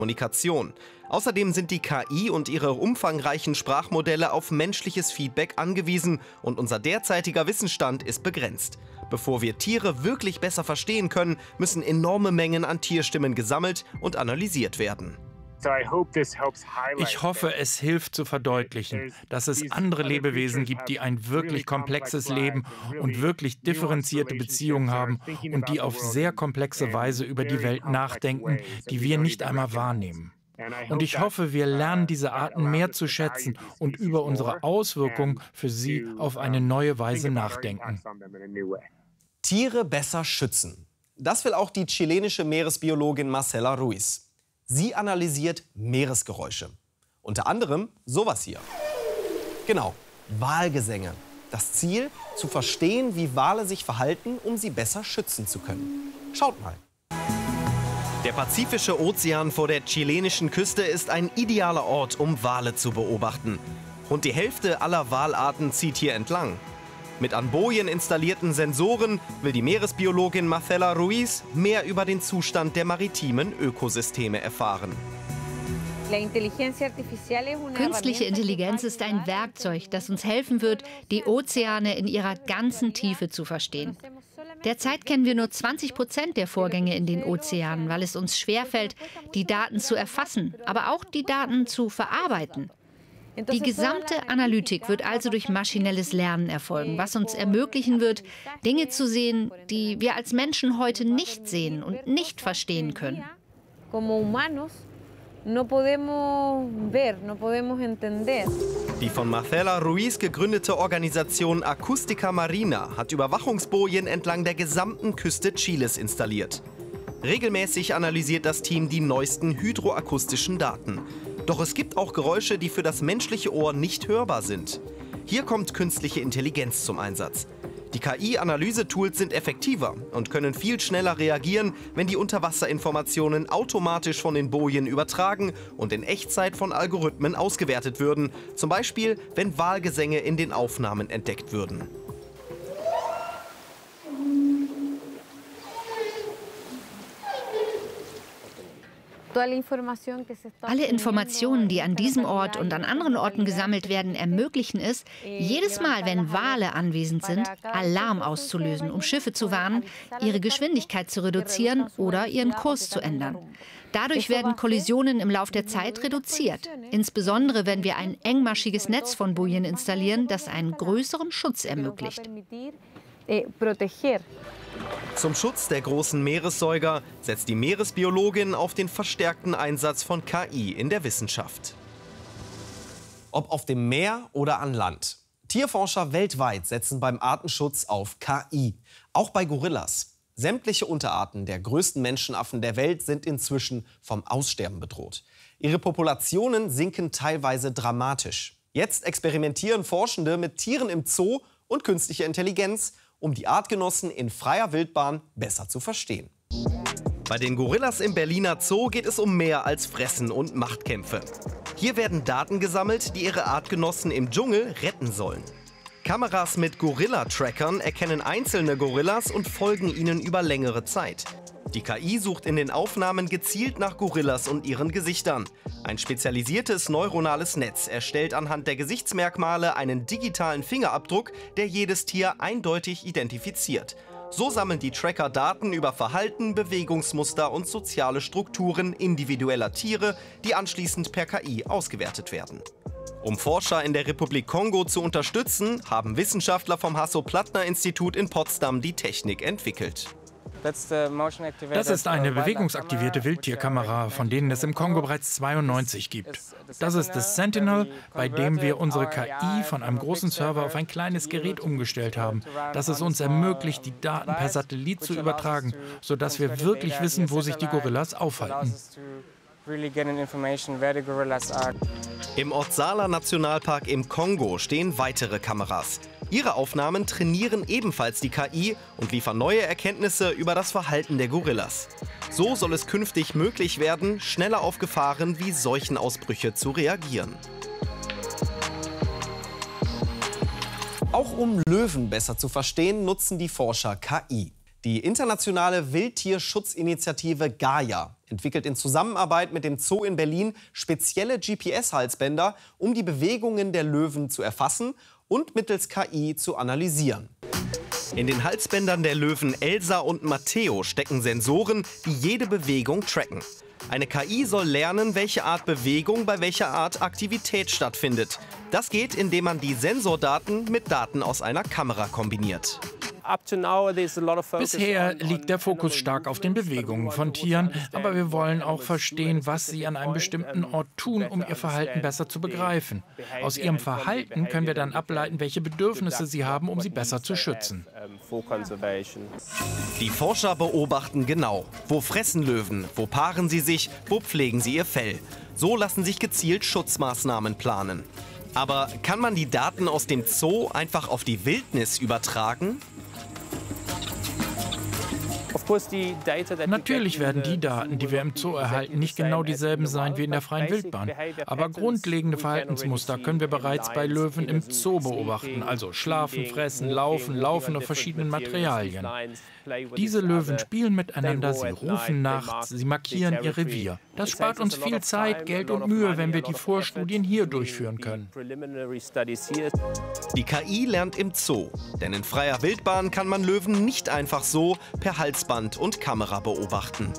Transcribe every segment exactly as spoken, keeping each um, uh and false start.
Kommunikation. Außerdem sind die K I und ihre umfangreichen Sprachmodelle auf menschliches Feedback angewiesen und unser derzeitiger Wissensstand ist begrenzt. Bevor wir Tiere wirklich besser verstehen können, müssen enorme Mengen an Tierstimmen gesammelt und analysiert werden. Ich hoffe, es hilft zu verdeutlichen, dass es andere Lebewesen gibt, die ein wirklich komplexes Leben und wirklich differenzierte Beziehungen haben und die auf sehr komplexe Weise über die Welt nachdenken, die wir nicht einmal wahrnehmen. Und ich hoffe, wir lernen diese Arten mehr zu schätzen und über unsere Auswirkungen für sie auf eine neue Weise nachdenken. Tiere besser schützen. Das will auch die chilenische Meeresbiologin Marcela Ruiz. Sie analysiert Meeresgeräusche. Unter anderem sowas hier. Genau, Walgesänge. Das Ziel, zu verstehen, wie Wale sich verhalten, um sie besser schützen zu können. Schaut mal. Der Pazifische Ozean vor der chilenischen Küste ist ein idealer Ort, um Wale zu beobachten. Rund die Hälfte aller Walarten zieht hier entlang. Mit an Bojen installierten Sensoren will die Meeresbiologin Marcela Ruiz mehr über den Zustand der maritimen Ökosysteme erfahren. Künstliche Intelligenz ist ein Werkzeug, das uns helfen wird, die Ozeane in ihrer ganzen Tiefe zu verstehen. Derzeit kennen wir nur zwanzig Prozent der Vorgänge in den Ozeanen, weil es uns schwerfällt, die Daten zu erfassen, aber auch die Daten zu verarbeiten. Die gesamte Analytik wird also durch maschinelles Lernen erfolgen, was uns ermöglichen wird, Dinge zu sehen, die wir als Menschen heute nicht sehen und nicht verstehen können. Die von Marcela Ruiz gegründete Organisation Acústica Marina hat Überwachungsbojen entlang der gesamten Küste Chiles installiert. Regelmäßig analysiert das Team die neuesten hydroakustischen Daten. Doch es gibt auch Geräusche, die für das menschliche Ohr nicht hörbar sind. Hier kommt künstliche Intelligenz zum Einsatz. Die K I-Analyse-Tools sind effektiver und können viel schneller reagieren, wenn die Unterwasserinformationen automatisch von den Bojen übertragen und in Echtzeit von Algorithmen ausgewertet würden. Zum Beispiel, wenn Walgesänge in den Aufnahmen entdeckt würden. Alle Informationen, die an diesem Ort und an anderen Orten gesammelt werden, ermöglichen es, jedes Mal, wenn Wale anwesend sind, Alarm auszulösen, um Schiffe zu warnen, ihre Geschwindigkeit zu reduzieren oder ihren Kurs zu ändern. Dadurch werden Kollisionen im Lauf der Zeit reduziert, insbesondere wenn wir ein engmaschiges Netz von Bojen installieren, das einen größeren Schutz ermöglicht. Zum Schutz der großen Meeressäuger setzt die Meeresbiologin auf den verstärkten Einsatz von K I in der Wissenschaft. Ob auf dem Meer oder an Land. Tierforscher weltweit setzen beim Artenschutz auf K I. Auch bei Gorillas. Sämtliche Unterarten der größten Menschenaffen der Welt sind inzwischen vom Aussterben bedroht. Ihre Populationen sinken teilweise dramatisch. Jetzt experimentieren Forschende mit Tieren im Zoo und künstlicher Intelligenz, um die Artgenossen in freier Wildbahn besser zu verstehen. Bei den Gorillas im Berliner Zoo geht es um mehr als Fressen und Machtkämpfe. Hier werden Daten gesammelt, die ihre Artgenossen im Dschungel retten sollen. Kameras mit Gorilla-Trackern erkennen einzelne Gorillas und folgen ihnen über längere Zeit. Die K I sucht in den Aufnahmen gezielt nach Gorillas und ihren Gesichtern. Ein spezialisiertes neuronales Netz erstellt anhand der Gesichtsmerkmale einen digitalen Fingerabdruck, der jedes Tier eindeutig identifiziert. So sammeln die Tracker Daten über Verhalten, Bewegungsmuster und soziale Strukturen individueller Tiere, die anschließend per K I ausgewertet werden. Um Forscher in der Republik Kongo zu unterstützen, haben Wissenschaftler vom Hasso-Plattner-Institut in Potsdam die Technik entwickelt. Das ist eine bewegungsaktivierte Wildtierkamera, von denen es im Kongo bereits zweiundneunzig gibt. Das ist das Sentinel, bei dem wir unsere K I von einem großen Server auf ein kleines Gerät umgestellt haben, das es uns ermöglicht, die Daten per Satellit zu übertragen, sodass wir wirklich wissen, wo sich die Gorillas aufhalten. Im Otsala-Nationalpark im Kongo stehen weitere Kameras. Ihre Aufnahmen trainieren ebenfalls die K I und liefern neue Erkenntnisse über das Verhalten der Gorillas. So soll es künftig möglich werden, schneller auf Gefahren wie Seuchenausbrüche zu reagieren. Auch um Löwen besser zu verstehen, nutzen die Forscher K I. Die internationale Wildtierschutzinitiative Gaia entwickelt in Zusammenarbeit mit dem Zoo in Berlin spezielle G P S-Halsbänder, um die Bewegungen der Löwen zu erfassen und mittels K I zu analysieren. In den Halsbändern der Löwen Elsa und Matteo stecken Sensoren, die jede Bewegung tracken. Eine K I soll lernen, welche Art Bewegung bei welcher Art Aktivität stattfindet. Das geht, indem man die Sensordaten mit Daten aus einer Kamera kombiniert. Bisher liegt der Fokus stark auf den Bewegungen von Tieren, aber wir wollen auch verstehen, was sie an einem bestimmten Ort tun, um ihr Verhalten besser zu begreifen. Aus ihrem Verhalten können wir dann ableiten, welche Bedürfnisse sie haben, um sie besser zu schützen. Die Forscher beobachten genau, wo fressen Löwen, wo paaren sie sich, wo pflegen sie ihr Fell. So lassen sich gezielt Schutzmaßnahmen planen. Aber kann man die Daten aus dem Zoo einfach auf die Wildnis übertragen? Natürlich werden die Daten, die wir im Zoo erhalten, nicht genau dieselben sein wie in der freien Wildbahn. Aber grundlegende Verhaltensmuster können wir bereits bei Löwen im Zoo beobachten, also schlafen, fressen, laufen, laufen auf verschiedenen Materialien. Diese Löwen spielen miteinander, sie rufen nachts, sie markieren ihr Revier. Das spart uns viel Zeit, Geld und Mühe, wenn wir die Vorstudien hier durchführen können. Die K I lernt im Zoo, denn in freier Wildbahn kann man Löwen nicht einfach so per Halsband und Kamera beobachten.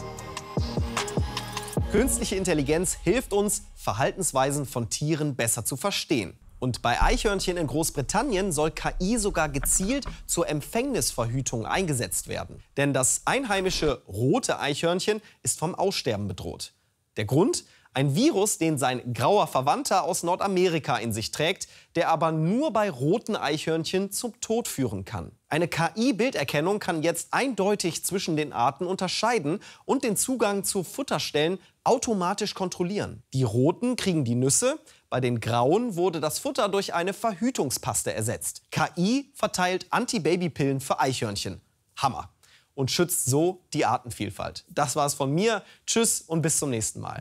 Künstliche Intelligenz hilft uns, Verhaltensweisen von Tieren besser zu verstehen. Und bei Eichhörnchen in Großbritannien soll K I sogar gezielt zur Empfängnisverhütung eingesetzt werden. Denn das einheimische rote Eichhörnchen ist vom Aussterben bedroht. Der Grund? Ein Virus, den sein grauer Verwandter aus Nordamerika in sich trägt, der aber nur bei roten Eichhörnchen zum Tod führen kann. Eine K I-Bilderkennung kann jetzt eindeutig zwischen den Arten unterscheiden und den Zugang zu Futterstellen automatisch kontrollieren. Die roten kriegen die Nüsse, bei den grauen wurde das Futter durch eine Verhütungspaste ersetzt. K I verteilt Antibabypillen für Eichhörnchen. Hammer. Und schützt so die Artenvielfalt. Das war's von mir. Tschüss und bis zum nächsten Mal.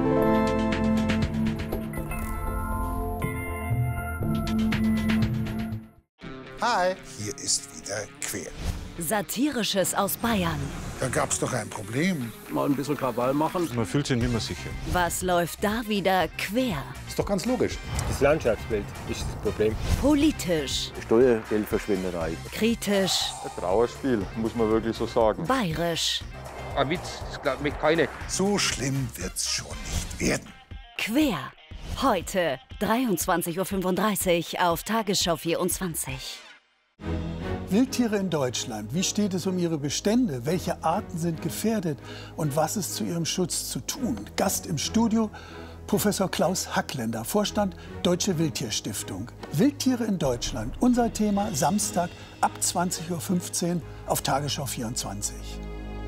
Hi, hier ist wieder Quer. Satirisches aus Bayern. Da gab's doch ein Problem. Mal ein bisschen Krawall machen. Man fühlt sich nicht mehr sicher. Was läuft da wieder quer? Ist doch ganz logisch. Das Landschaftsbild ist das Problem. Politisch. Steuergeldverschwinderei. Kritisch. Ein Trauerspiel, muss man wirklich so sagen. Bayerisch. Ein Witz, das glaubt mich keine. So schlimm wird's schon nicht werden. Quer. Heute dreiundzwanzig Uhr fünfunddreißig auf Tagesschau vierundzwanzig. Wildtiere in Deutschland. Wie steht es um ihre Bestände? Welche Arten sind gefährdet? Und was ist zu ihrem Schutz zu tun? Gast im Studio Professor Klaus Hackländer, Vorstand Deutsche Wildtierstiftung. Wildtiere in Deutschland. Unser Thema Samstag ab zwanzig Uhr fünfzehn auf Tagesschau vierundzwanzig.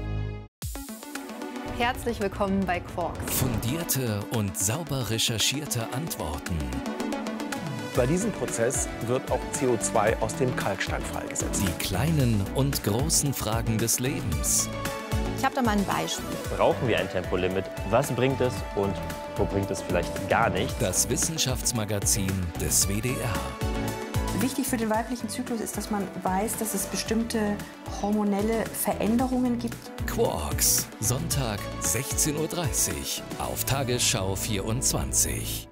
Herzlich willkommen bei Quarks. Fundierte und sauber recherchierte Antworten. Bei diesem Prozess wird auch C O zwei aus dem Kalkstein freigesetzt. Die kleinen und großen Fragen des Lebens. Ich habe da mal ein Beispiel. Brauchen wir ein Tempolimit? Was bringt es und wo bringt es vielleicht gar nicht? Das Wissenschaftsmagazin des W D R. Wichtig für den weiblichen Zyklus ist, dass man weiß, dass es bestimmte hormonelle Veränderungen gibt. Quarks, Sonntag sechzehn Uhr dreißig auf Tagesschau vierundzwanzig.